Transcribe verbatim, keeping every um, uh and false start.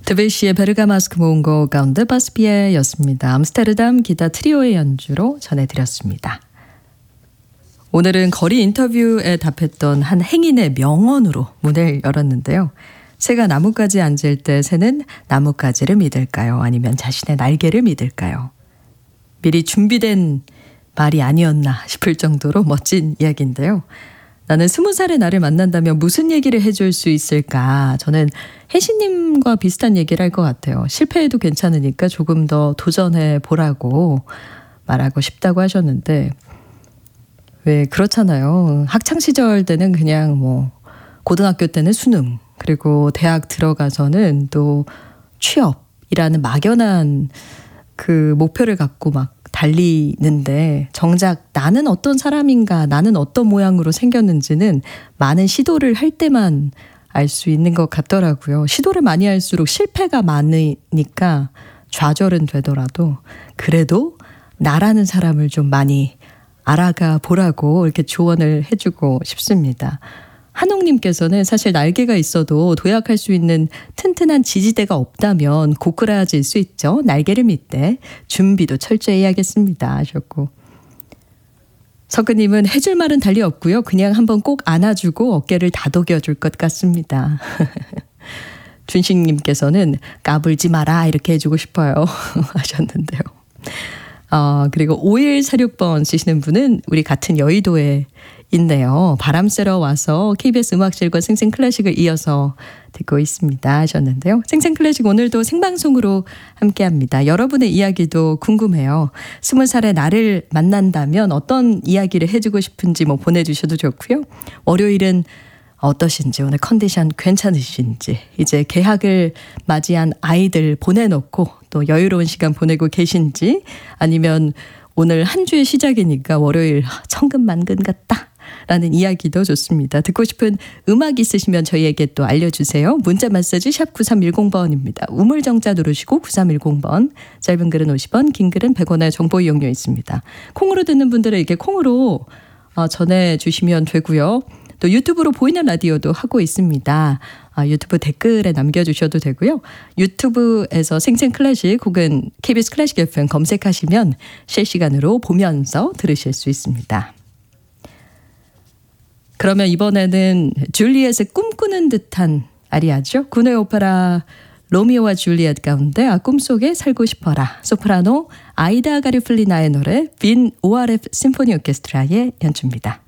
드베시의 베르가마스크 모음곡 가운데 바스피에였습니다. 암스테르담 기타 트리오의 연주로 전해드렸습니다. 오늘은 거리 인터뷰에 답했던 한 행인의 명언으로 문을 열었는데요. 새가 나뭇가지에 앉을 때 새는 나뭇가지를 믿을까요? 아니면 자신의 날개를 믿을까요? 미리 준비된 말이 아니었나 싶을 정도로 멋진 이야기인데요. 나는 스무 살의 나를 만난다면 무슨 얘기를 해줄 수 있을까? 저는 혜신님과 비슷한 얘기를 할 것 같아요. 실패해도 괜찮으니까 조금 더 도전해 보라고 말하고 싶다고 하셨는데, 왜 그렇잖아요. 학창시절 때는 그냥 뭐 고등학교 때는 수능, 그리고 대학 들어가서는 또 취업이라는 막연한 그 목표를 갖고 막 달리는데, 정작 나는 어떤 사람인가, 나는 어떤 모양으로 생겼는지는 많은 시도를 할 때만 알 수 있는 것 같더라고요. 시도를 많이 할수록 실패가 많으니까 좌절은 되더라도 그래도 나라는 사람을 좀 많이 알아가 보라고 이렇게 조언을 해주고 싶습니다. 한옥님께서는 사실 날개가 있어도 도약할 수 있는 튼튼한 지지대가 없다면 고꾸라질 수 있죠. 날개를 믿되 준비도 철저히 해야겠습니다 하셨고, 석근님은 해줄 말은 달리 없고요. 그냥 한번 꼭 안아주고 어깨를 다독여줄 것 같습니다. 준식님께서는 까불지 마라 이렇게 해주고 싶어요 하셨는데요. 어, 그리고 오일사육 번 쓰시는 분은 우리 같은 여의도에 있네요. 바람 쐬러 와서 케이비에스 음악실과 생생클래식을 이어서 듣고 있습니다 하셨는데요. 생생클래식 오늘도 생방송으로 함께합니다. 여러분의 이야기도 궁금해요. 스무 살의 나를 만난다면 어떤 이야기를 해주고 싶은지 뭐 보내주셔도 좋고요. 월요일은 어떠신지, 오늘 컨디션 괜찮으신지, 이제 개학을 맞이한 아이들 보내놓고 또 여유로운 시간 보내고 계신지, 아니면 오늘 한 주의 시작이니까 월요일 천근만근 같다 라는 이야기도 좋습니다. 듣고 싶은 음악 있으시면 저희에게 또 알려주세요. 문자 메시지 샵 구삼일공 번입니다. 우물정자 누르시고 구삼일공 번, 짧은 글은 오십 원, 긴 글은 백 원의 정보 이용료 있습니다. 콩으로 듣는 분들은 이렇게 콩으로 전해주시면 되고요. 또 유튜브로 보이는 라디오도 하고 있습니다. 아, 유튜브 댓글에 남겨주셔도 되고요. 유튜브에서 생생클래식 혹은 케이비에스 클래식 에프엠 검색하시면 실시간으로 보면서 들으실 수 있습니다. 그러면 이번에는 줄리엣의 꿈꾸는 듯한 아리아죠. 군의 오페라 로미오와 줄리엣 가운데 아 꿈속에 살고 싶어라, 소프라노 아이다 가리플리나의 노래 빈 오알에프 심포니 오케스트라의 연주입니다.